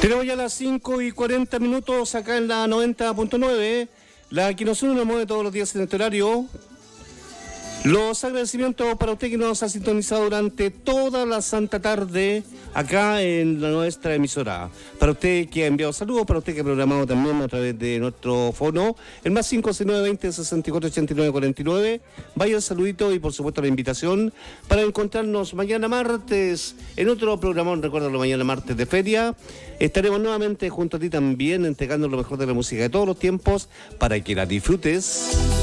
Tenemos ya las 5:40 acá en la 90.9, la que nos une nos mueve todos los días en este horario. Los agradecimientos para usted que nos ha sintonizado durante toda la santa tarde acá en nuestra emisora. Para usted que ha enviado saludos, para usted que ha programado también a través de nuestro fono, el más 56920-648949. Vaya el saludito y por supuesto la invitación para encontrarnos mañana martes en otro programón. Recuérdalo, mañana martes de feria. Estaremos nuevamente junto a ti también entregando lo mejor de la música de todos los tiempos para que la disfrutes.